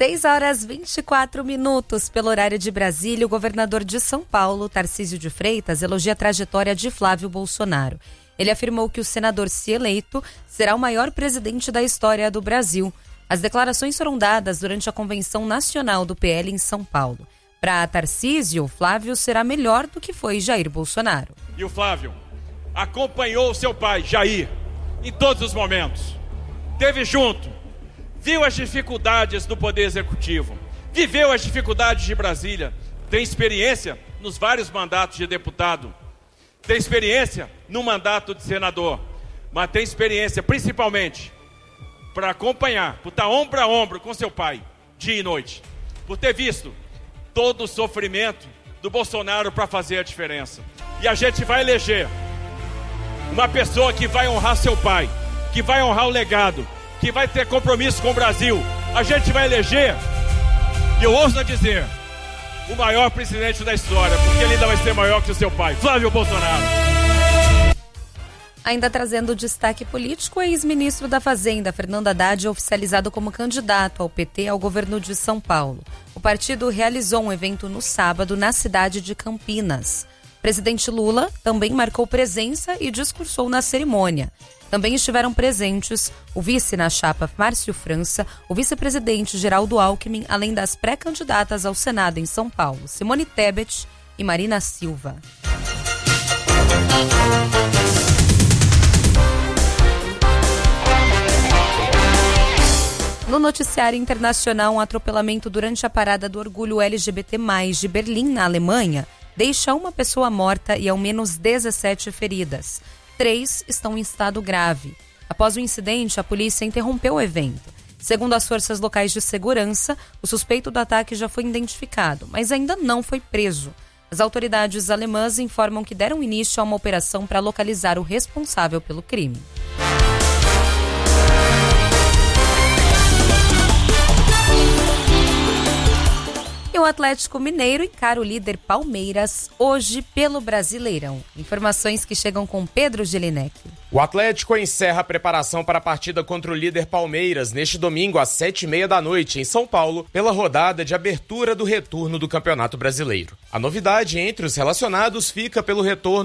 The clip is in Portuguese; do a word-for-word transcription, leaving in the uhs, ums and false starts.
seis horas e vinte e quatro minutos pelo horário de Brasília. O governador de São Paulo, Tarcísio de Freitas, elogia a trajetória de Flávio Bolsonaro. Ele afirmou que o senador, se eleito, será o maior presidente da história do Brasil. As declarações foram dadas durante a convenção nacional do P L em São Paulo. Para Tarcísio, Flávio será melhor do que foi Jair Bolsonaro. E o Flávio acompanhou o seu pai, Jair, em todos os momentos. Esteve junto, viu as dificuldades do Poder Executivo, viveu as dificuldades de Brasília, tem experiência nos vários mandatos de deputado, tem experiência no mandato de senador, mas tem experiência principalmente para acompanhar, por estar ombro a ombro com seu pai, dia e noite, por ter visto todo o sofrimento do Bolsonaro para fazer a diferença. E a gente vai eleger uma pessoa que vai honrar seu pai, que vai honrar o legado, que vai ter compromisso com o Brasil. A gente vai eleger, e eu ouso dizer, o maior presidente da história, porque ele ainda vai ser maior que o seu pai, Flávio Bolsonaro. Ainda trazendo destaque político, o ex-ministro da Fazenda, Fernando Haddad, é oficializado como candidato ao P T ao governo de São Paulo. O partido realizou um evento no sábado na cidade de Campinas. O presidente Lula também marcou presença e discursou na cerimônia. Também estiveram presentes o vice na chapa Márcio França, o vice-presidente Geraldo Alckmin, além das pré-candidatas ao Senado em São Paulo, Simone Tebet e Marina Silva. No noticiário internacional, um atropelamento durante a parada do Orgulho L G B T mais, de Berlim, na Alemanha, deixa uma pessoa morta e ao menos dezessete feridas. Três estão em estado grave. Após o incidente, a polícia interrompeu o evento. Segundo as forças locais de segurança, o suspeito do ataque já foi identificado, mas ainda não foi preso. As autoridades alemãs informam que deram início a uma operação para localizar o responsável pelo crime. E o Atlético Mineiro encara o líder Palmeiras hoje pelo Brasileirão. Informações que chegam com Pedro Gelinek. O Atlético encerra a preparação para a partida contra o líder Palmeiras neste domingo às sete e meia da noite em São Paulo, pela rodada de abertura do retorno do Campeonato Brasileiro. A novidade entre os relacionados fica pelo retorno